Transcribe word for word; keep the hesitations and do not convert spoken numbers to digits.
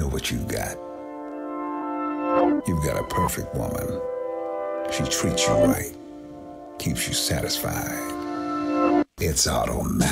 know what you got. You've got a perfect woman. She treats you right, keeps you satisfied. It's automatic.